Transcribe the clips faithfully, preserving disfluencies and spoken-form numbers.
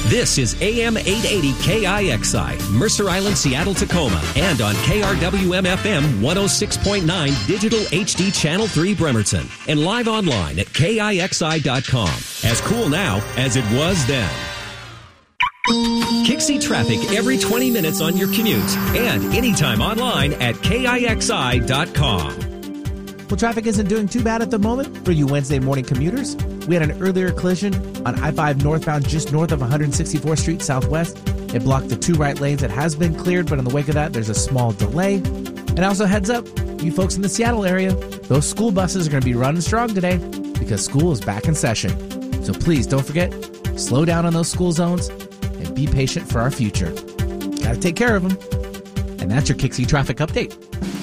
This is A M eight eighty K I X I, Mercer Island, Seattle, Tacoma, and on K R W M F M one oh six point nine Digital H D Channel three Bremerton, and live online at K I X I dot com. As cool now as it was then. Kixie traffic every twenty minutes on your commute and anytime online at K I X I dot com. Well, traffic isn't doing too bad at the moment for you Wednesday morning commuters. We had an earlier collision on I five northbound just north of one sixty-fourth Street Southwest. It blocked the two right lanes. It has been cleared, but in the wake of that, there's a small delay. And also heads up, you folks in the Seattle area, those school buses are going to be running strong today because school is back in session. So please don't forget, slow down on those school zones and be patient for our future. Got to take care of them. And that's your Kixie traffic update.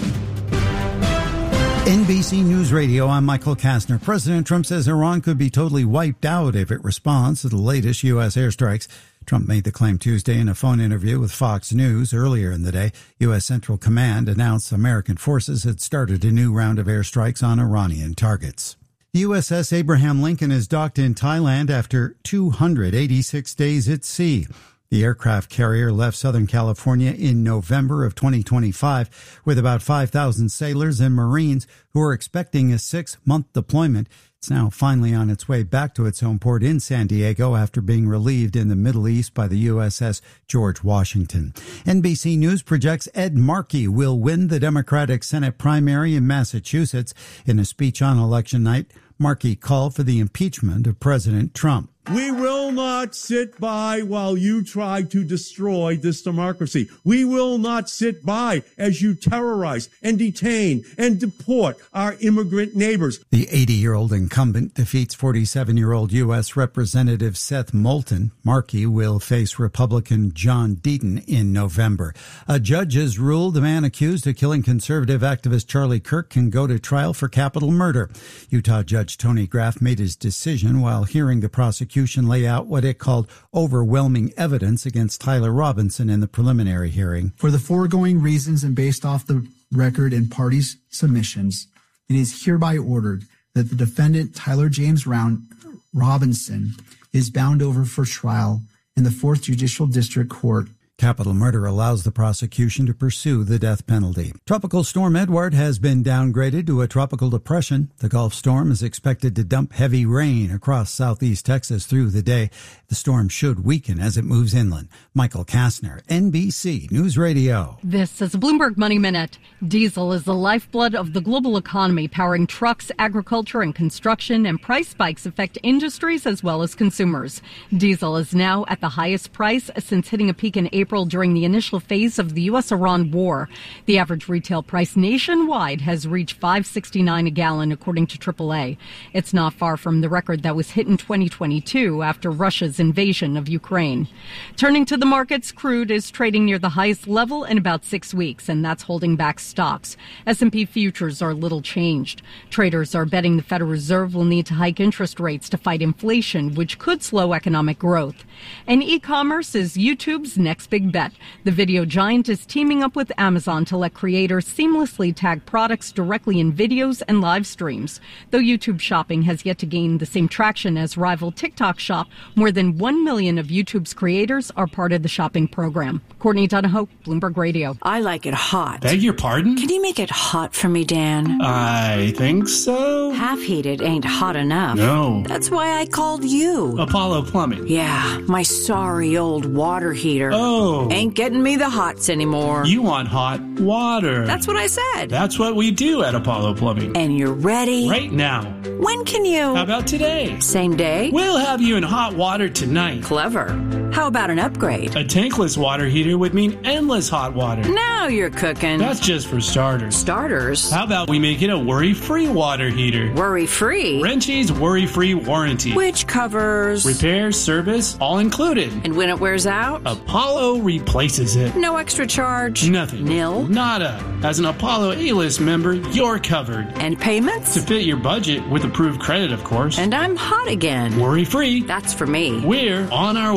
N B C News Radio, I'm Michael Kastner. President Trump says Iran could be totally wiped out if it responds to the latest U S airstrikes. Trump made the claim Tuesday in a phone interview with Fox News. Earlier in the day, U S Central Command announced American forces had started a new round of airstrikes on Iranian targets. The U S S Abraham Lincoln is docked in Thailand after two hundred eighty-six days at sea. The aircraft carrier left Southern California in November of twenty twenty-five with about five thousand sailors and Marines who are expecting a six-month deployment. It's now finally on its way back to its home port in San Diego after being relieved in the Middle East by the U S S George Washington. N B C News projects Ed Markey will win the Democratic Senate primary in Massachusetts. In a speech on election night, Markey called for the impeachment of President Trump. We will not sit by while you try to destroy this democracy. We will not sit by as you terrorize and detain and deport our immigrant neighbors. The eighty-year-old incumbent defeats forty-seven-year-old U S Representative Seth Moulton. Markey will face Republican John Deaton in November. A judge has ruled the man accused of killing conservative activist Charlie Kirk can go to trial for capital murder. Utah Judge Tony Graff made his decision while hearing the prosecution lay out what it called overwhelming evidence against Tyler Robinson in the preliminary hearing. For the foregoing reasons and based off the record and parties' submissions, it is hereby ordered that the defendant, Tyler James Round Robinson, is bound over for trial in the Fourth Judicial District Court. Capital murder allows the prosecution to pursue the death penalty. Tropical Storm Edward has been downgraded to a tropical depression. The Gulf storm is expected to dump heavy rain across southeast Texas through the day. The storm should weaken as it moves inland. Michael Kastner, N B C News Radio. This is a Bloomberg Money Minute. Diesel is the lifeblood of the global economy, powering trucks, agriculture, and construction, and price spikes affect industries as well as consumers. Diesel is now at the highest price since hitting a peak in April during the initial phase of the U S Iran war. The average retail price nationwide has reached five dollars and sixty-nine cents a gallon, according to triple A. It's not far from the record that was hit in twenty twenty-two after Russia's invasion of Ukraine. Turning to the markets, crude is trading near the highest level in about six weeks, and that's holding back stocks. S and P futures are little changed. Traders are betting the Federal Reserve will need to hike interest rates to fight inflation, which could slow economic growth. And e-commerce is YouTube's next big bet. The video giant is teaming up with Amazon to let creators seamlessly tag products directly in videos and live streams. Though YouTube Shopping has yet to gain the same traction as rival TikTok Shop, more than one million of YouTube's creators are part of the shopping program. Courtney Donahoe, Bloomberg Radio. I like it hot. Beg your pardon? Can you make it hot for me, Dan? I think so. Half heated ain't hot enough. No. That's why I called you. Apollo Plumbing. Yeah, my sorry old water heater. Oh. Ain't getting me the hots anymore. You want hot water. That's what I said. That's what we do at Apollo Plumbing. And you're ready? Right now. When can you? How about today? Same day? We'll have you in hot water tonight. Clever. How about an upgrade? A tankless water heater would mean endless hot water. Now you're cooking. That's just for starters. Starters? How about we make it a worry-free water heater? Worry-free? Wrenchie's worry-free warranty. Which covers? Repair, service, all included. And when it wears out? Apollo replaces it. No extra charge? Nothing. Nil? Nada. As an Apollo A-List member, you're covered. And payments? To fit your budget with approved credit, of course. And I'm hot again. Worry-free. That's for me. We're on our way.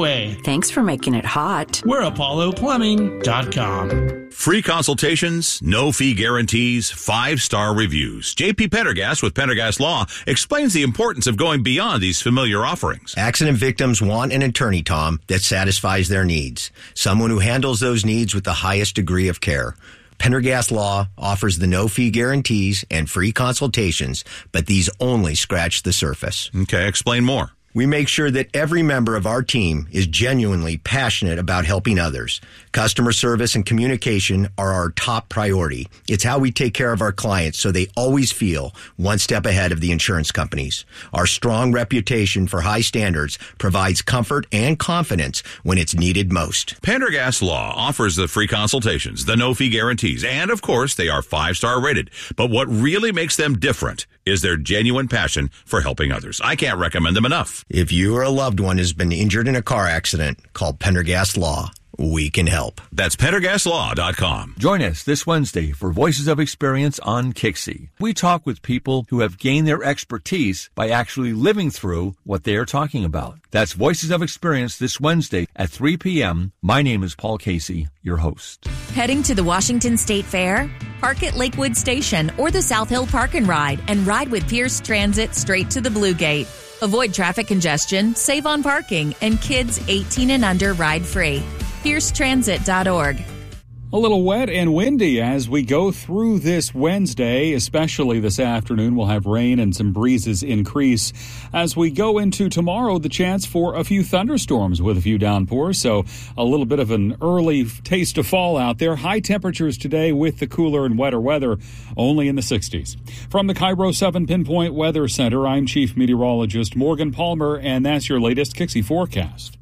Thanks for making it hot. We're Apollo Plumbing dot com. Free consultations, no fee guarantees, five-star reviews. J P Pendergast with Pendergast Law explains the importance of going beyond these familiar offerings. Accident victims want an attorney, Tom, that satisfies their needs. Someone who handles those needs with the highest degree of care. Pendergast Law offers the no-fee guarantees and free consultations, but these only scratch the surface. Okay, explain more. We make sure that every member of our team is genuinely passionate about helping others. Customer service and communication are our top priority. It's how we take care of our clients so they always feel one step ahead of the insurance companies. Our strong reputation for high standards provides comfort and confidence when it's needed most. Pendergast Law offers the free consultations, the no-fee guarantees, and of course, they are five-star rated. But what really makes them different is their genuine passion for helping others. I can't recommend them enough. If you or a loved one has been injured in a car accident, call Pendergast Law. We can help. That's Pendergast Law dot com. Join us this Wednesday for Voices of Experience on Kixie. We talk with people who have gained their expertise by actually living through what they are talking about. That's Voices of Experience this Wednesday at three p.m. My name is Paul Casey, your host. Heading to the Washington State Fair? Park at Lakewood Station or the South Hill Park and Ride and ride with Pierce Transit straight to the Blue Gate. Avoid traffic congestion, save on parking, and kids eighteen and under ride free. Pierce Transit dot org. A little wet and windy as we go through this Wednesday, especially this afternoon. We'll have rain and some breezes increase. As we go into tomorrow, the chance for a few thunderstorms with a few downpours. So a little bit of an early taste of fall out there. High temperatures today with the cooler and wetter weather, only in the sixties. From the Cairo seven Pinpoint Weather Center, I'm Chief Meteorologist Morgan Palmer, and that's your latest Kixie forecast.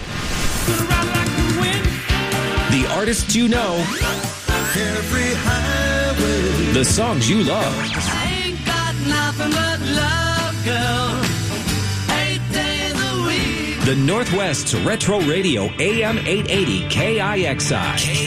The artists you know, every highway, the songs you love. I ain't got nothing but love, girl. Eight days a week. The Northwest's Retro Radio A M eight eighty K I X I.